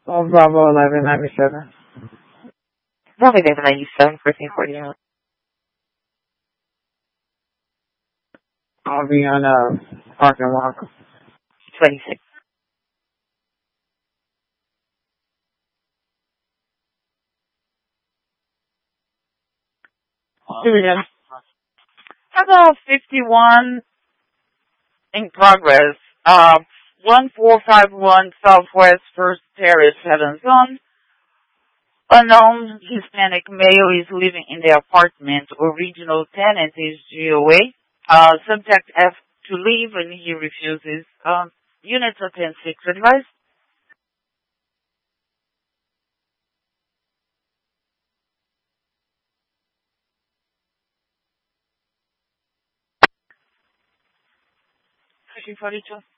Oh, Bravo 1197. Bravo 1197, 1449. I'll be on Park and Walk. 26. Do it again. About 51 in progress. 1451 Southwest First Terrace, Heaven Zone. Unknown Hispanic male is living in the apartment. Original tenant is GOA. Subject F to leave and he refuses. Units of 10-6 advised. Pushing 42.